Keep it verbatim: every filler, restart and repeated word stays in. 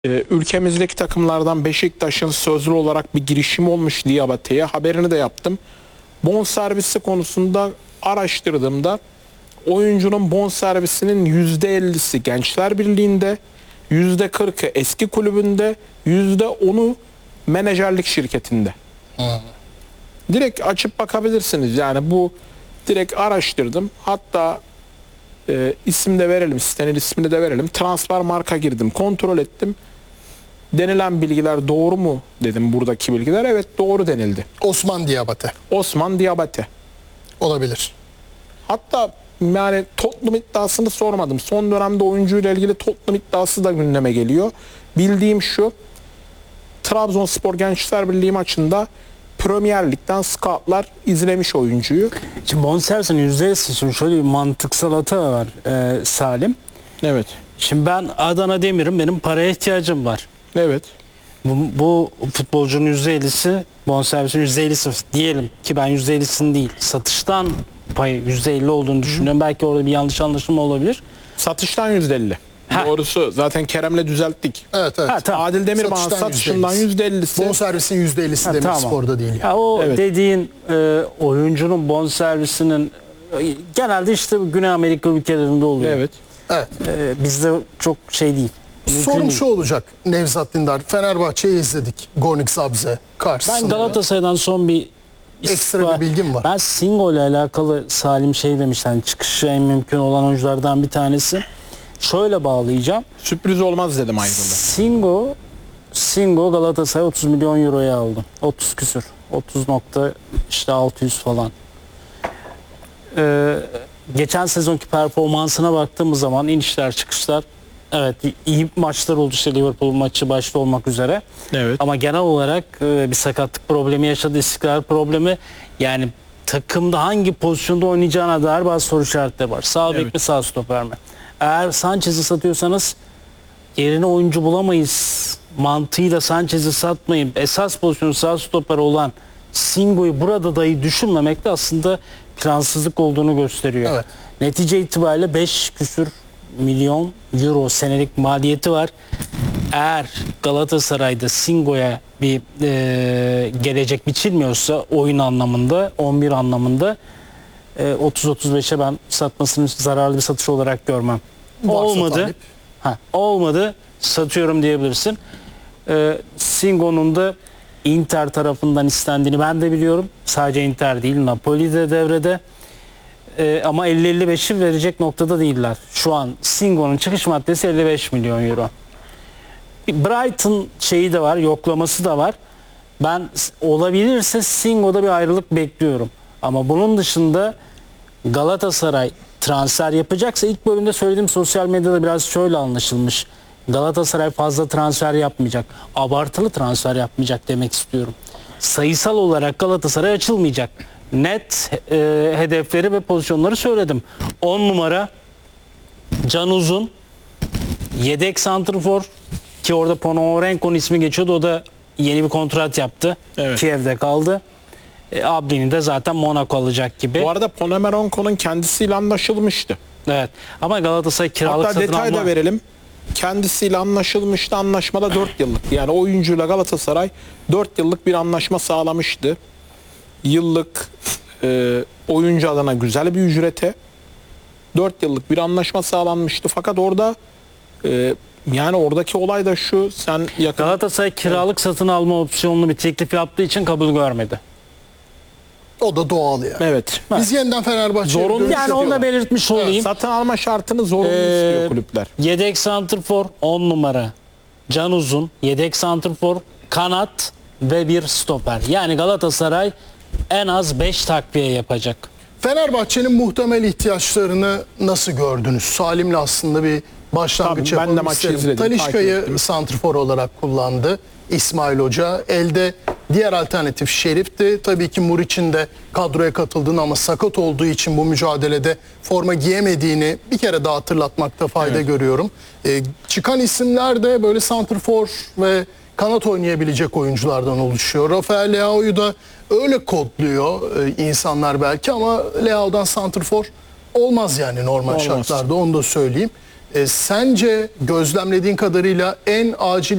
Ee, ülkemizdeki takımlardan Beşiktaş'ın sözlü olarak bir girişim olmuş Diabate'ye. Haberini de yaptım. Bonservisi konusunda araştırdığımda oyuncunun bonservisinin yüzde ellisi Gençler Birliği'nde, yüzde kırkı eski kulübünde, yüzde onu menajerlik şirketinde. Hmm. Direkt açıp bakabilirsiniz. Yani bu direkt araştırdım. Hatta e, isim de verelim, sitenin ismini de verelim. Transfer marka girdim, kontrol ettim. Denilen bilgiler doğru mu dedim, buradaki bilgiler. Evet, doğru denildi. Osman Diabate Osman Diabate. olabilir. Hatta yani Tottenham iddiasını sormadım. Son dönemde oyuncuyla ilgili Tottenham iddiası da gündeme geliyor. Bildiğim şu: Trabzonspor Gençler Birliği maçında Premier Lig'den scoutlar izlemiş oyuncuyu. Şimdi bonservisin yüzde ellisi, şimdi şöyle bir mantıksal hata var e, Salim. Evet. Şimdi ben Adana Demir'im, benim paraya ihtiyacım var. Evet. Bu, bu futbolcunun yüzde ellisi, bonservisin yüzde ellisi diyelim ki, ben yüzde ellisini değil, satıştan payı yüzde elli olduğunu düşünüyorum. Hı. Belki orada bir yanlış anlaşılma olabilir. Satıştan yüzde elli. Ha. Doğrusu zaten Kerem'le düzelttik. Evet evet. Ha, tamam. Adil Demirban satışından yüzde ellisi. Bonservisin yüzde ellisi Ha, Demir tamam. Spor'da değil. Yani. Ya o Evet. dediğin e, oyuncunun bonservisinin e, genelde işte Güney Amerika ülkelerinde oluyor. Evet. Evet. E, bizde çok şey değil. Mümkün Sorum değil. şu olacak Nevzat Dindar. Fenerbahçe'yi izledik. Gornik Zabze karşısında. Ben Galatasaray'dan son bir Ekstra bir bilgim var. Ben Singo ile alakalı Salim şey demiş, hani çıkışı en mümkün olan oyunculardan bir tanesi. Şöyle bağlayacağım. Sürpriz olmaz dedim ayrıldı. Singo Singo Galatasaray otuz milyon euroya aldı. otuz küsür. otuz nokta işte altı yüz falan. Ee, geçen sezonki performansına baktığımız zaman inişler çıkışlar, evet iyi maçlar oldu, işte Liverpool maçı başta olmak üzere. Evet. Ama genel olarak e, bir sakatlık problemi yaşadı, istikrar problemi. Yani takımda hangi pozisyonda oynayacağına dair bazı soru işaretleri var. Sağ bek Evet. mi, sağ stoper mi? Eğer Sanchez'i satıyorsanız yerine oyuncu bulamayız mantığıyla Sanchez'i satmayın, esas pozisyonu sağ stoper olan Singo'yu burada dahi düşünmemek de aslında plansızlık olduğunu gösteriyor. Evet. Netice itibariyle beş küsür milyon euro senelik maliyeti var. Eğer Galatasaray'da Singo'ya bir e, gelecek biçilmiyorsa oyun anlamında, on bir anlamında, e, otuz otuz beşe ben satmasını zararlı bir satış olarak görmem. Varsa Olmadı. talep. Ha, olmadı, satıyorum diyebilirsin. E, Singo'nun da Inter tarafından istendiğini ben de biliyorum. Sadece Inter değil, Napoli de devrede. Ee, ama elli elli beşi verecek noktada değiller. Şu an Singo'nun çıkış maddesi elli beş milyon euro. Bir Brighton şeyi de var, yoklaması da var. Ben olabilirse Singo'da bir ayrılık bekliyorum. Ama bunun dışında Galatasaray transfer yapacaksa, ilk bölümde söylediğim sosyal medyada biraz şöyle anlaşılmış. Galatasaray fazla transfer yapmayacak, abartılı transfer yapmayacak demek istiyorum. Sayısal olarak Galatasaray açılmayacak. Net e, hedefleri ve pozisyonları söyledim. on numara Can Uzun, yedek santrfor, ki orada Ponomarenko'nun ismi geçiyordu, o da yeni bir kontrat yaptı. Evet. Kiev'de kaldı. E, Ablini de zaten Monaco alacak gibi. Bu arada Ponomarenko'nun kendisiyle anlaşılmıştı. Evet. Ama Galatasaray kiralık Hatta satın detay alma. da verelim. Kendisiyle anlaşılmıştı. Anlaşmada dört yıllık. Yani oyuncuyla Galatasaray dört yıllık bir anlaşma sağlamıştı. Yıllık e, oyuncu adına güzel bir ücrete dört yıllık bir anlaşma sağlanmıştı. Fakat orada e, yani oradaki olay da şu: sen yakın Galatasaray kiralık satın alma opsiyonlu bir teklif yaptığı için kabul görmedi. O da doğal yani. evet. Biz yeniden Fenerbahçe'ye Zorunlu dönüş Yani onu da ediyorlar. belirtmiş olayım. satın alma şartını zorunlu Ee, istiyor kulüpler. Yedek santrfor on numara Can Uzun, yedek santrfor, kanat ve bir stoper. Yani Galatasaray en az beş takviye yapacak. Fenerbahçe'nin muhtemel ihtiyaçlarını nasıl gördünüz? Salim'le aslında bir başlangıç Tabii, ben de yapalım maçı isterim. izledim, takip Talisca'yı ettim. santrfor olarak kullandı İsmail Hoca. Elde diğer alternatif Şerif'ti. Tabii ki Muriç'in de kadroya katıldığını ama sakat olduğu için bu mücadelede forma giyemediğini bir kere daha hatırlatmakta fayda Evet. görüyorum. Ee, çıkan isimler de böyle santrfor ve kanat oynayabilecek oyunculardan oluşuyor. Rafael Leao'yu da öyle kodluyor e, insanlar belki ama Leao'dan santrfor olmaz yani normal Olmaz. şartlarda, onu da söyleyeyim. E, sence gözlemlediğin kadarıyla en acil